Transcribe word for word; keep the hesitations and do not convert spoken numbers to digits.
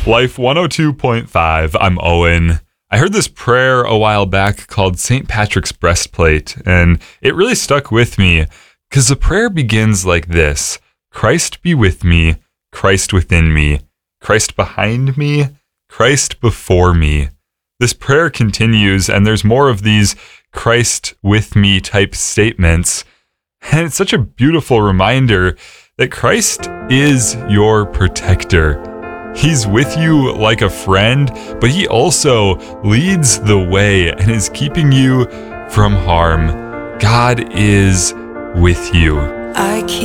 Life one oh two point five, I'm Owen. I heard this prayer a while back called Saint Patrick's Breastplate, and it really stuck with me because the prayer begins like this: Christ be with me, Christ within me, Christ behind me, Christ before me. This prayer continues, and there's more of these Christ with me type statements, and it's such a beautiful reminder that Christ is your protector. He's with you like a friend, but he also leads the way and is keeping you from harm. God is with you. I keep